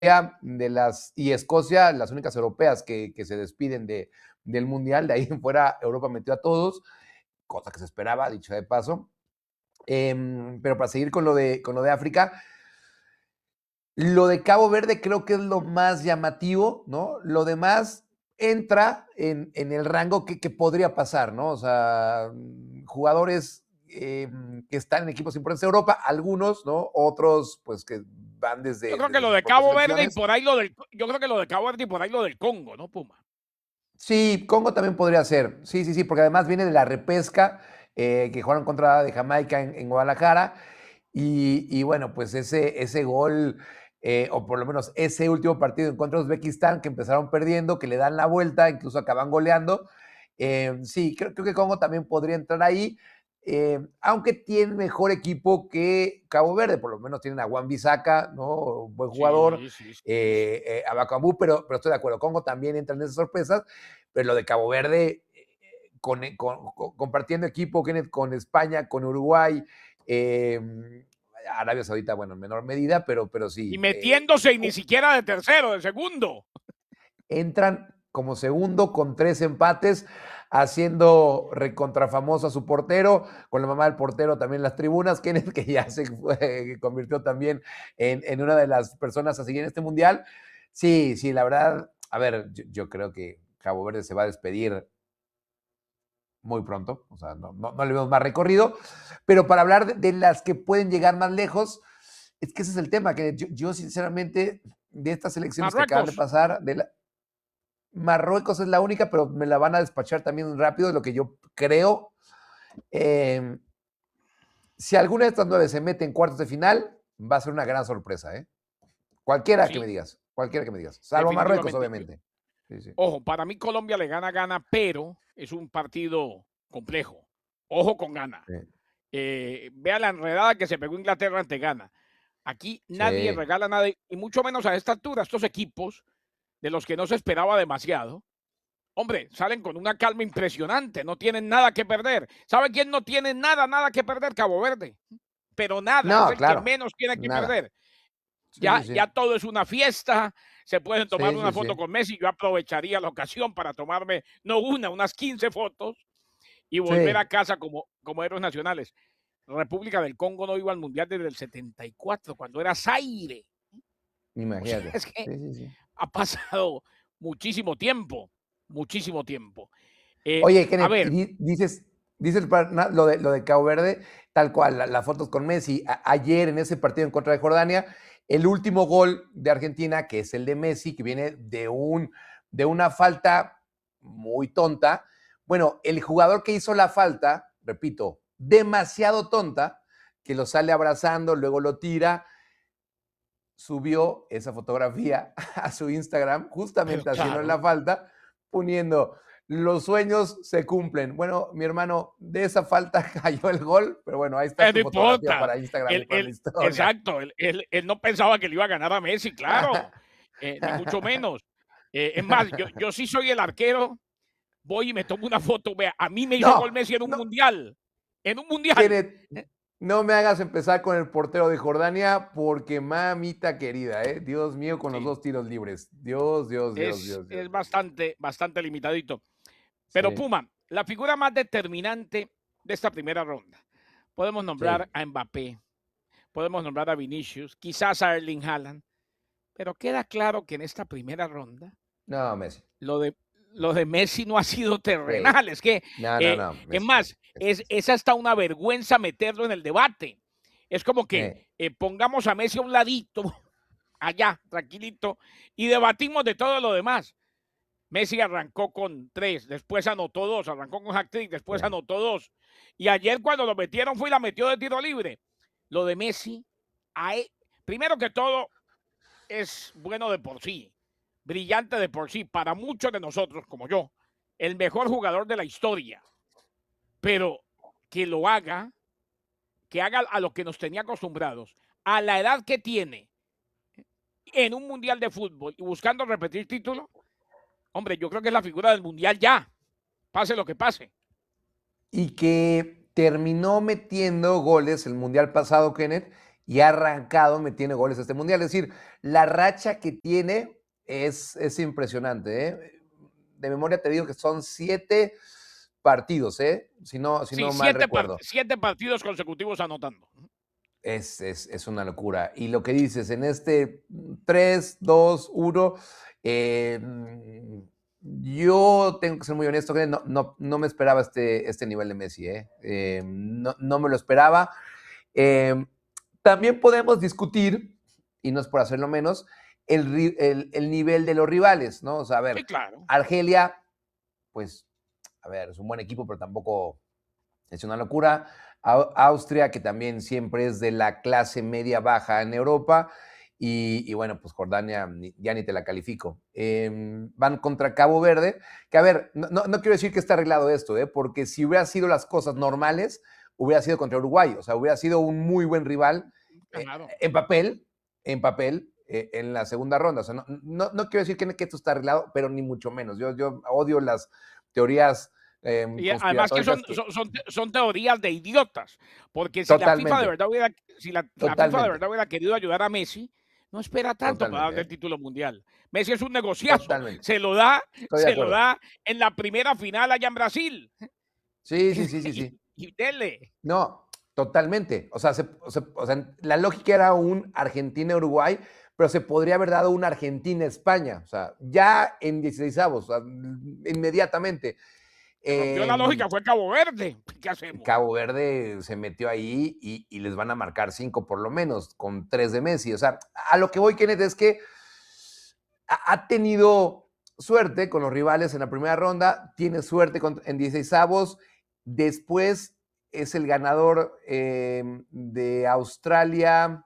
y Escocia, las únicas europeas que se despiden del Mundial. De ahí en fuera, Europa metió a todos, cosa que se esperaba, dicho de paso. Pero para seguir con lo de África, lo de Cabo Verde creo que es lo más llamativo, ¿no? Lo demás entra en el rango que podría pasar, ¿no? O sea, jugadores que están en equipos importantes de Europa, algunos, ¿no? Otros, pues que van Yo desde creo que lo sus de propias Cabo Verde y selecciones. por ahí lo del, yo creo que lo de Cabo Verde y por ahí lo del Congo, ¿no, Puma? Sí, Congo también podría ser. Sí, sí, sí, porque además viene de la repesca que jugaron contra de Jamaica en Guadalajara. Y bueno, pues ese gol, o por lo menos ese último partido en contra de Uzbekistán, que empezaron perdiendo, que le dan la vuelta, incluso acaban goleando. Sí, creo que Congo también podría entrar ahí, aunque tiene mejor equipo que Cabo Verde, por lo menos tienen a Wan Bissaka, ¿no? Buen jugador, Sí, sí, sí, sí. a Bakambu, pero estoy de acuerdo, Congo también entra en esas sorpresas, pero lo de Cabo Verde, compartiendo equipo con España, con Uruguay, Arabia Saudita, bueno, en menor medida, pero Y sí. metiéndose y ni siquiera de tercero, de segundo. Entran como segundo con 3 empates, haciendo recontrafamoso a su portero, con la mamá del portero también en las tribunas, Kenneth, que ya se convirtió también en una de las personas a seguir en este mundial. Sí, sí, la verdad, a ver, yo creo que Cabo Verde se va a despedir muy pronto, o sea, no le vemos más recorrido, pero para hablar de las que pueden llegar más lejos, es que ese es el tema, que yo sinceramente, de estas elecciones que acaban de Marruecos. pasar, Marruecos es la única, pero me la van a despachar también rápido, de lo que yo creo. Eh, si alguna de estas 9 se mete en cuartos de final, va a ser una gran sorpresa, ¿eh? Sí, Cualquiera que me digas, salvo Marruecos, definitivamente. obviamente. Sí, sí. Ojo, para mí Colombia le gana, pero es un partido complejo. Ojo con Ghana. Sí, Vea la enredada que se pegó Inglaterra ante Ghana. Aquí nadie sí. regala nada, y mucho menos a esta altura, estos equipos de los que no se esperaba demasiado. Hombre, salen con una calma impresionante, no tienen nada que perder. ¿Sabe quién no tiene nada que perder? Cabo Verde. Pero nada, es No, el que claro, menos tiene que nada. perder. Sí, Ya, sí, ya sí. todo es una fiesta, se pueden tomar Sí, una sí, foto sí. con Messi, yo aprovecharía la ocasión para tomarme, no una, unas 15 fotos y volver a Sí, casa como héroes nacionales. República del Congo no iba al Mundial desde el 74, cuando era Zaire. O sea, imagínate. es que Sí, sí, sí. ha pasado muchísimo tiempo, muchísimo tiempo. Oye, A Kenneth, y ver, dices lo de Cabo Verde, tal cual, las fotos con Messi. Ayer en ese partido en contra de Jordania, el último gol de Argentina, que es el de Messi, que viene de una falta muy tonta. Bueno, el jugador que hizo la falta, repito, demasiado tonta, que lo sale abrazando, luego lo tira, subió esa fotografía a su Instagram, pero justamente haciendo claro, la falta, poniendo, los sueños se cumplen. Bueno, mi hermano, de esa falta cayó el gol, pero bueno, ahí está no tu fotografía importa. para Instagram y para la historia. Exacto, él no pensaba que le iba a ganar a Messi, claro, ni mucho menos. Es más, yo sí soy el arquero, voy y me tomo una foto. Vea, a mí me hizo No, gol Messi en un no, mundial. En un mundial. Kenneth, no me hagas empezar con el portero de Jordania, porque mamita querida, Dios mío, con los Sí, 2 tiros libres. Dios, Dios, Dios, Dios, es Dios, Dios. bastante limitadito. Pero Sí, Puma, la figura más determinante de esta primera ronda. Podemos nombrar sí. a Mbappé, podemos nombrar a Vinicius, quizás a Erling Haaland, pero queda claro que en esta primera ronda No, Messi. lo de, lo de Messi no ha sido Sí. terrenal. Es que, No, no, no, es Messi, más, Messi, Messi, Messi. es hasta una vergüenza meterlo en el debate. Es como que pongamos a Messi a un ladito, allá, tranquilito, y debatimos de todo lo demás. Messi arrancó con 3, después anotó 2, arrancó con hat-trick, después Sí. anotó 2. Y ayer cuando lo metieron fue y la metió de tiro libre. Lo de Messi, primero que todo, es bueno de por sí, brillante de por sí, para muchos de nosotros, como yo, el mejor jugador de la historia. Pero que lo haga, que haga a lo que nos tenía acostumbrados, a la edad que tiene, en un mundial de fútbol y buscando repetir título, hombre, yo creo que es la figura del mundial ya, pase lo que pase. Y que terminó metiendo goles el mundial pasado, Kenneth, y ha arrancado metiendo goles a este mundial. Es decir, la racha que tiene es impresionante, ¿eh? De memoria te digo que son 7 partidos, si no mal recuerdo. 7 partidos consecutivos anotando. Es una locura. Y lo que dices, en este 3, 2, 1, yo tengo que ser muy honesto, no me esperaba este nivel de Messi, no me lo esperaba. También podemos discutir, y no es por hacerlo menos, el nivel de los rivales, ¿no? O sea, a ver, sí, claro. Argelia, pues, a ver, es un buen equipo, pero tampoco es una locura. Austria, que también siempre es de la clase media-baja en Europa, y bueno, pues Jordania ya ni te la califico. Van contra Cabo Verde, que a ver, no quiero decir que está arreglado esto, porque si hubiera sido las cosas normales, hubiera sido contra Uruguay, o sea, hubiera sido un muy buen rival Claro. en papel, en la segunda ronda. O sea, no quiero decir que esto está arreglado, pero ni mucho menos. Yo odio las teorías y además que son teorías de idiotas, porque si la FIFA de verdad hubiera querido ayudar a Messi, no espera tanto para darle el título mundial. Messi es un negociazo. Totalmente. Se lo da en la primera final allá en Brasil. Sí. Y dele. No, totalmente. O sea, la lógica era un Argentina-Uruguay, pero se podría haber dado un Argentina-España. O sea, ya en 16avos, o sea, inmediatamente. La lógica fue Cabo Verde. ¿Qué hacemos? Cabo Verde se metió ahí y les van a marcar 5 por lo menos, con 3 de Messi. O sea, a lo que voy, Kenneth, es que ha tenido suerte con los rivales en la primera ronda, tiene suerte en 16avos, después es el ganador de Australia,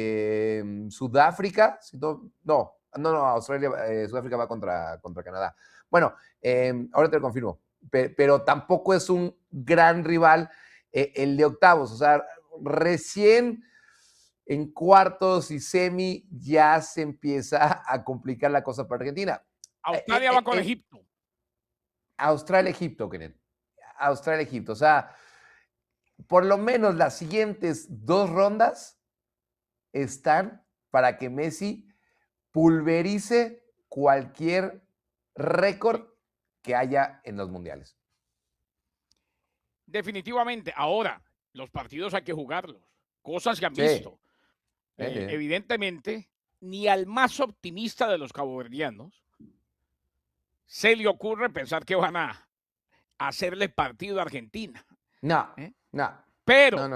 Sudáfrica. Australia, Sudáfrica va contra Canadá. Bueno, ahora te lo confirmo. Pero tampoco es un gran rival el de octavos. O sea, recién en cuartos y semi ya se empieza a complicar la cosa para Argentina. Australia va con Egipto. Australia-Egipto, Kenneth. Australia-Egipto. O sea, por lo menos las siguientes 2 rondas están para que Messi pulverice cualquier récord que haya en los mundiales. Definitivamente. Ahora, los partidos hay que jugarlos. Cosas que han visto. Evidentemente, ni al más optimista de los caboverdianos se le ocurre pensar que van a hacerle partido a Argentina. No. Pero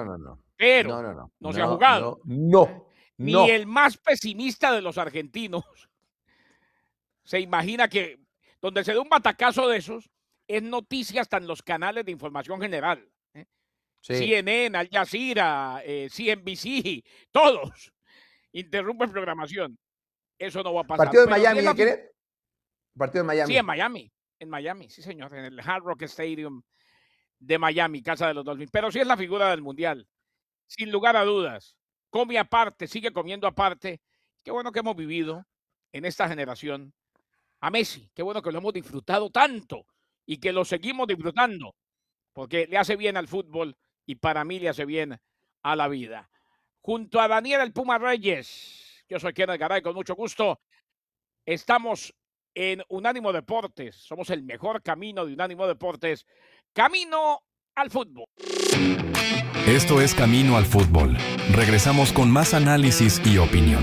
no se ha jugado. Ni el más pesimista de los argentinos se imagina que donde se dé un batacazo de esos es noticia hasta en los canales de información general. CNN, Al Jazeera, CNBC, todos interrumpen programación. Eso no va a pasar. ¿Partido de Miami, ¿quieres? Partido de Miami. Sí, en Miami, sí señor, en el Hard Rock Stadium de Miami, casa de los Dolphins. Pero sí es la figura del mundial, sin lugar a dudas. Come aparte, sigue comiendo aparte. Qué bueno que hemos vivido en esta generación a Messi. Qué bueno que lo hemos disfrutado tanto y que lo seguimos disfrutando, porque le hace bien al fútbol y para mí le hace bien a la vida. Junto a Daniel El Puma Reyes, yo soy Kenneth Garay, con mucho gusto. Estamos en Unánimo Deportes. Somos el mejor camino de Unánimo Deportes. Camino al fútbol. Esto es Camino al Fútbol. Regresamos con más análisis y opinión.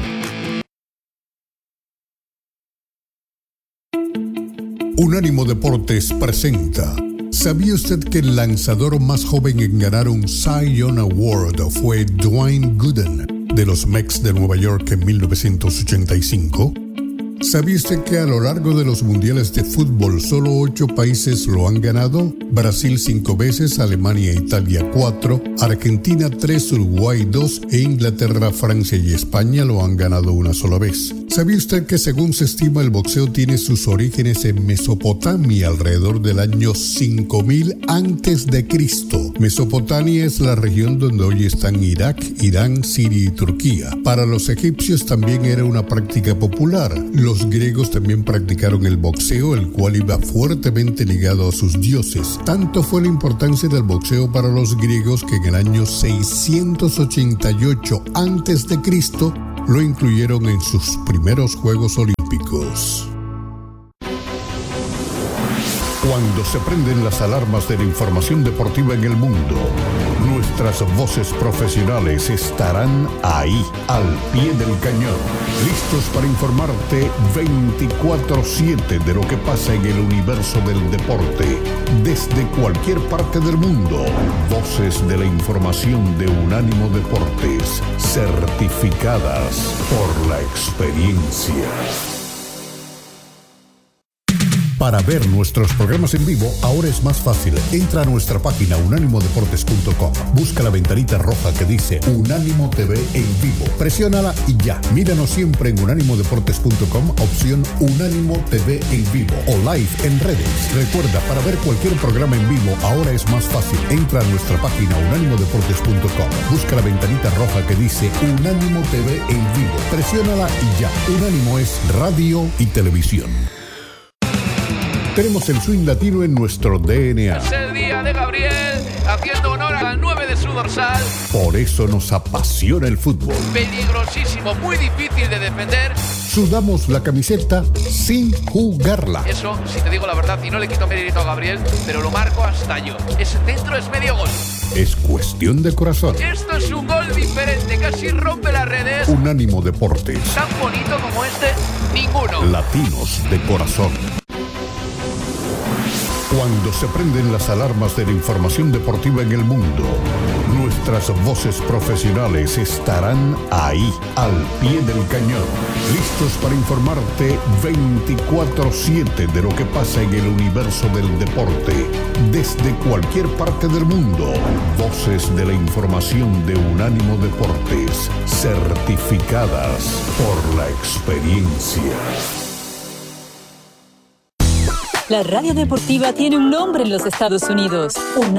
Unánimo Deportes presenta. ¿Sabía usted que el lanzador más joven en ganar un Cy Young Award fue Dwayne Gooden de los Mets de Nueva York en 1985? ¿Sabía usted que a lo largo de los mundiales de fútbol solo 8 países lo han ganado? Brasil 5 veces, Alemania e Italia 4, Argentina 3, Uruguay 2 e Inglaterra, Francia y España lo han ganado una sola vez. ¿Sabía usted que según se estima el boxeo tiene sus orígenes en Mesopotamia alrededor del año 5000 antes de Cristo? Mesopotamia es la región donde hoy están Irak, Irán, Siria y Turquía. Para los egipcios también era una práctica popular. Los griegos también practicaron el boxeo, el cual iba fuertemente ligado a sus dioses. Tanto fue la importancia del boxeo para los griegos que en el año 688 antes de Cristo lo incluyeron en sus primeros Juegos Olímpicos. Cuando se prenden las alarmas de la información deportiva en el mundo, nuestras voces profesionales estarán ahí, al pie del cañón, listos para informarte 24/7 de lo que pasa en el universo del deporte, desde cualquier parte del mundo. Voces de la información de Unánimo Deportes, certificadas por la experiencia. Para ver nuestros programas en vivo, ahora es más fácil. Entra a nuestra página unánimodeportes.com. Busca la ventanita roja que dice Unánimo TV en vivo. Presiónala y ya. Míranos siempre en unánimodeportes.com, opción Unánimo TV en vivo o live en redes. Recuerda, para ver cualquier programa en vivo, ahora es más fácil. Entra a nuestra página unánimodeportes.com. Busca la ventanita roja que dice Unánimo TV en vivo. Presiónala y ya. Unánimo es radio y televisión. Tenemos el swing latino en nuestro DNA. Es el día de Gabriel, haciendo honor al 9 de su dorsal. Por eso nos apasiona el fútbol. Peligrosísimo, muy difícil de defender. Sudamos la camiseta sin jugarla. Eso, si te digo la verdad, y no le quito mérito a Gabriel, pero lo marco hasta yo. Ese centro es medio gol. Es cuestión de corazón. Esto es un gol diferente, casi rompe las redes. Unánimo Deportes. Tan bonito como este, ninguno. Latinos de corazón. Cuando se prenden las alarmas de la información deportiva en el mundo, nuestras voces profesionales estarán ahí, al pie del cañón, listos para informarte 24/7 de lo que pasa en el universo del deporte, desde cualquier parte del mundo. Voces de la información de Unánimo Deportes, certificadas por la experiencia. La radio deportiva tiene un nombre en los Estados Unidos.